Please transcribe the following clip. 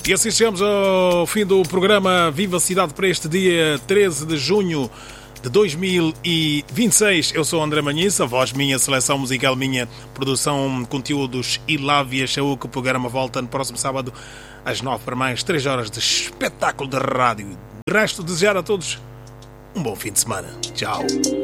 E assim chegamos ao fim do programa Viva a Cidade para este dia 13 de junho de 2026. Eu sou André Manhissa, voz minha, seleção musical minha, produção, conteúdos e Lávia Chaúca. O programa volta no próximo sábado às 9 para mais 3 horas de espetáculo de rádio. De resto, desejar a todos um bom fim de semana. Tchau.